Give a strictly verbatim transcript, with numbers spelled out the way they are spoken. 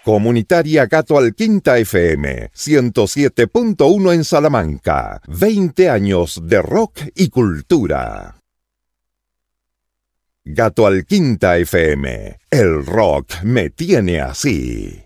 Comunitaria Gato Alquinta F M, ciento siete punto uno en Salamanca. veinte años de rock y cultura. Gato Alquinta F M, el rock me tiene así.